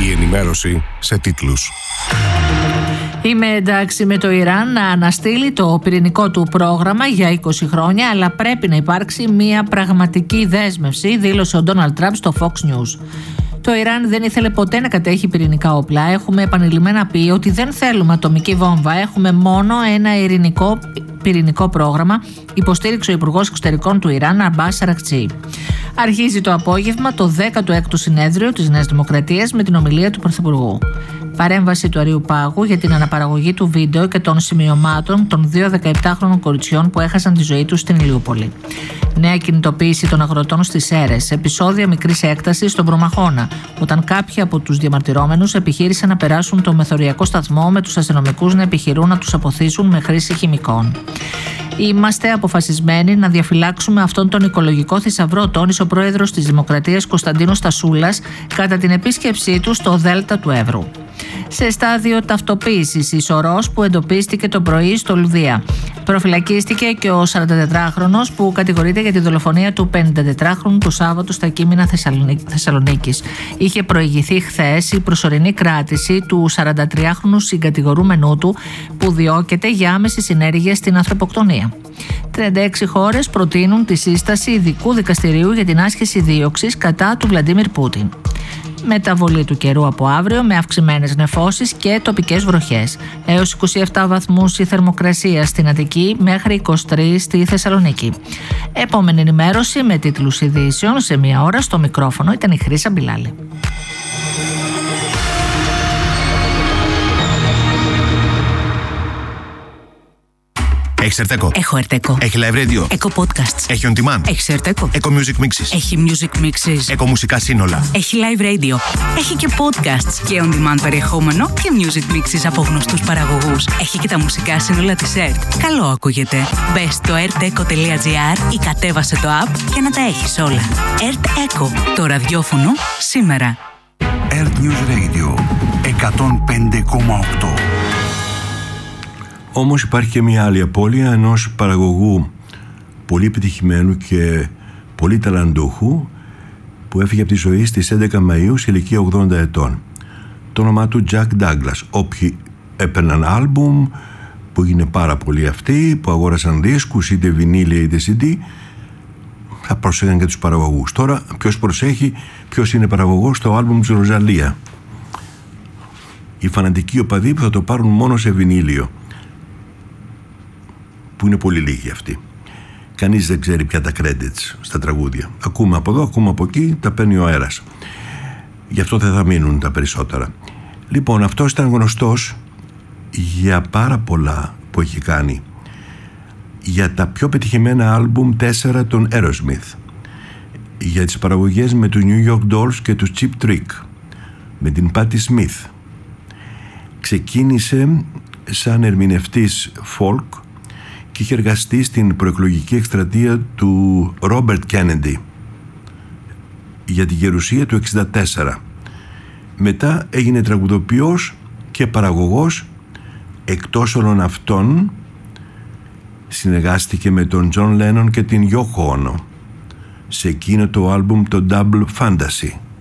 Η ενημέρωση σε τίτλους. Είμαι εντάξει με το Ιράν να αναστείλει το πυρηνικό του πρόγραμμα για 20 χρόνια, αλλά πρέπει να υπάρξει μια πραγματική δέσμευση, δήλωσε ο Ντόναλντ Τραμπ στο Fox News. Το Ιράν δεν ήθελε ποτέ να κατέχει πυρηνικά όπλα. Έχουμε επανειλημμένα πει ότι δεν θέλουμε ατομική βόμβα. Έχουμε μόνο ένα ειρηνικό πυρηνικό πρόγραμμα, υποστήριξε ο Υπουργός Εξωτερικών του Ιράν, Αμπάς Αρακτσί. Αρχίζει το απόγευμα το 16ο συνέδριο της Νέας Δημοκρατίας με την ομιλία του Πρωθυπουργού. Παρέμβαση του Αριουπάγου για την αναπαραγωγή του βίντεο και των σημειωμάτων των 2 17χρονων κοριτσιών που έχασαν τη ζωή τους στην Ηλιούπολη. Νέα κινητοποίηση των αγροτών στις Σέρρες. Επεισόδια μικρής έκτασης στον Προμαχώνα, όταν κάποιοι από τους διαμαρτυρόμενους επιχείρησαν να περάσουν το μεθοριακό σταθμό με τους αστυνομικούς να επιχειρούν να τους αποθήσουν με χρήση χημικών. Είμαστε αποφασισμένοι να διαφυλάξουμε αυτόν τον οικολογικό θησαυρό, τόνισε ο πρόεδρος της Δημοκρατίας Κωνσταντίνος Τασούλας κατά την επίσκεψή του στο Δέλτα του Εύρου. Σε στάδιο ταυτοποίησης η Σορός που εντοπίστηκε το πρωί στο Λουδία. Προφυλακίστηκε και ο 44χρονος που κατηγορείται για τη δολοφονία του 54χρονου το Σάββατο στα Κείμηνα Θεσσαλονίκης. Είχε προηγηθεί χθες η προσωρινή κράτηση του 43χρονου συγκατηγορούμενού του που διώκεται για άμεση συνέργεια στην ανθρωποκτονία. 36 χώρες προτείνουν τη σύσταση ειδικού δικαστηρίου για την άσκηση δίωξης κατά του Βλαντίμιρ Πούτιν. Μεταβολή του καιρού από αύριο με αυξημένες νεφώσεις και τοπικές βροχές. Έως 27 βαθμούς η θερμοκρασία στην Αττική μέχρι 23 στη Θεσσαλονίκη. Επόμενη ενημέρωση με τίτλους ειδήσεων σε μία ώρα. Στο μικρόφωνο ήταν η Χρύσα Μπιλάλη. Έχεις Ερτέκο? Έχω Ερτέκο. Έχει live radio? Έχω podcasts. Έχει on demand? Έχεις Ερτέκο? Έχω music mixes? Έχει music mixes. Έχω μουσικά σύνολα? Έχει live radio. Έχει και podcasts και on demand περιεχόμενο και music mixes από γνωστούς παραγωγούς. Έχει και τα μουσικά σύνολα της ΕΡΤ. Καλό ακούγεται. Μπες στο erteco.gr ή κατέβασε το app για να τα έχεις όλα. ΕΡΤ Eco. Το ραδιόφωνο σήμερα. ΕΡΤ News Radio 105,8. Όμως υπάρχει και μια άλλη απώλεια ενός παραγωγού πολύ επιτυχημένου και πολύ ταλαντούχου που έφυγε από τη ζωή στις 11 Μαΐου σε ηλικία 80 ετών. Το όνομά του Jack Douglas. Όποιοι έπαιρναν άλμπουμ που έγινε πάρα πολύ αυτοί, που αγόρασαν δίσκους είτε βινίλια είτε CD, θα προσέχαν και τους παραγωγούς. Τώρα ποιος προσέχει ποιος είναι παραγωγός στο άλμπουμ της Ροζαλία? Οι φανατικοί οπαδοί που θα το πάρουν μόνο σε βινίλιο, που είναι πολύ λίγοι αυτοί. Κανείς δεν ξέρει πια τα credits στα τραγούδια. Ακούμε από εδώ, ακούμε από εκεί, τα παίρνει ο αέρας. Γι' αυτό δεν θα μείνουν τα περισσότερα. Λοιπόν, αυτός ήταν γνωστός για πάρα πολλά που έχει κάνει. Για τα πιο πετυχημένα άλμπουμ 4 των Aerosmith. Για τις παραγωγές με τους New York Dolls και τους Cheap Trick. Με την Patti Smith. Ξεκίνησε σαν ερμηνευτής folk και είχε εργαστεί στην προεκλογική εκστρατεία του Ρόμπερτ Κέννεντι για τη γερουσία του 1964. Μετά έγινε τραγουδοποιός και παραγωγός. Εκτός όλων αυτών συνεργάστηκε με τον John Lennon και την Yoko Ono σε εκείνο το άλμπουμ το Double Fantasy.